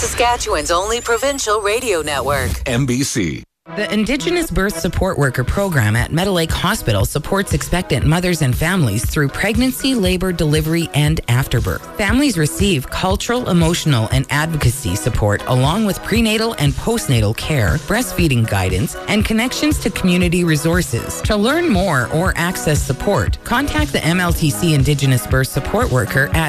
Saskatchewan's only provincial radio network. MBC. The Indigenous Birth Support Worker Program at Meadow Lake Hospital supports expectant mothers and families through pregnancy, labor, delivery, and afterbirth. Families receive cultural, emotional, and advocacy support along with prenatal and postnatal care, breastfeeding guidance, and connections to community resources. To learn more or access support, contact the MLTC Indigenous Birth Support Worker at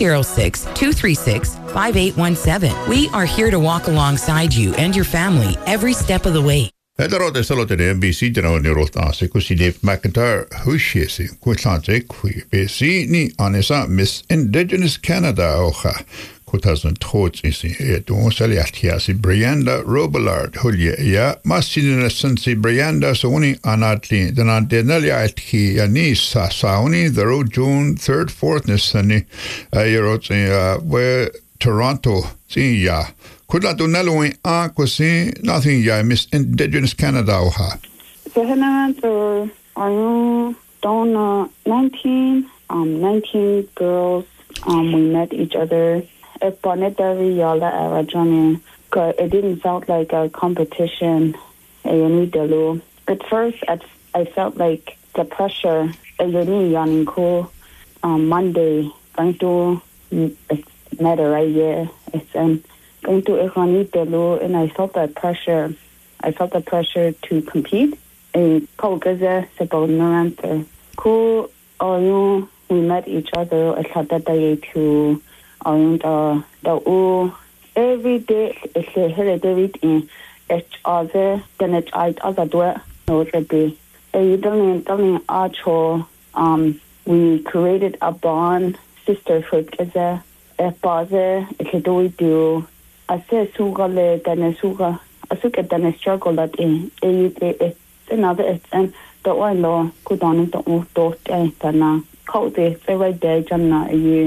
306-236-5817. We are here to walk alongside you and your family every step of the way. Head solo to the NBC general neuroscience kusi Dave McIntyre hushesi kutlante kui besi ni anesa Miss Indigenous Canada ocha 2003 isi etu sali atiasi Brianda Robillard hulye ya masina sensi Brianda soni anatli danantenali atki yani sauni the road June 3rd 4th nisani yerot where Toronto si ya Kudla do naloi a kosi nothing ya Miss Indigenous Canada oha. So hana to are don't 19 girls we met each other at Bonetari Yala Arajani. It didn't sound like a competition. At first I felt like the pressure Monday going to matter right yeah it's going to Iranitelu, and I felt that pressure. I felt the pressure to compete. We met each other. Every day it's a holiday in each other. Then it's other do it. No, we created a bond, sisterhood. A bother. We do. I say sugale than sugar. I took it than a struggle that it's another and the one law could on it the called the right day Jana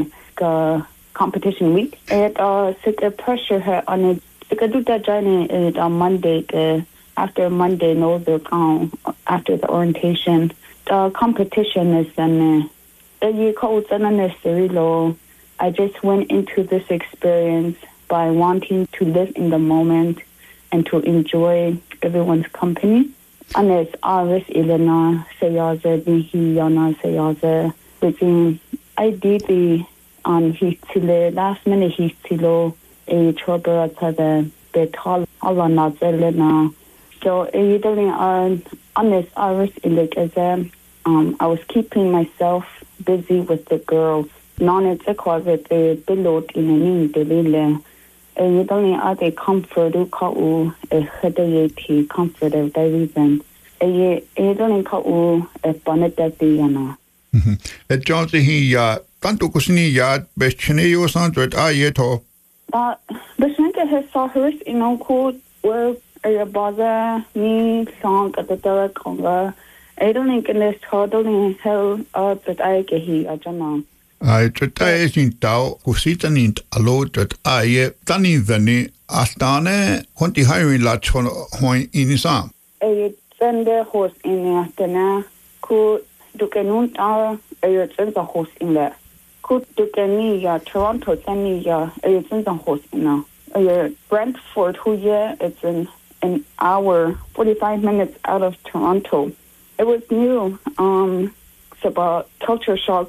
competition week. It sick a pressure her on it. I could do that journey it on Monday after Monday no the after the orientation. The competition is then you called unnecessary law. I just went into this experience by wanting to live in the moment and to enjoy everyone's company. And it's Aris Elena Sayaza Bihiyana Sayaza within ideally on Hitile last minute Hitilo a Chobra the Betal Alana Zelena. So ideally on this Aris Elena I was keeping myself busy with the girls. Non-it's a closet below in a mean delile. You don't have a comfort who call a headache comfort of the reason. You don't call a bonnet that the yana. A Johnson he tanto cosini yard bestineo sandwich ayeto. But the Shanka has saw hers in code where a bother me song at the Della Conga. I don't think in this total hell up that I get here, I don't know. I try in tau kusitanin alo that I tani veni astane honti hiring latch on hoin inisam. A send the horse in the afternoon could do canun a send the horse in there. Could do any Toronto send me a send the horse in now. Brantford who it's an hour 45 minutes out of Toronto. It was new. It's about culture shock.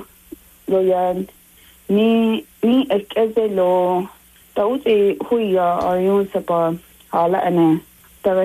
Ni ekeze lo tauti huya ayun sapa hala ane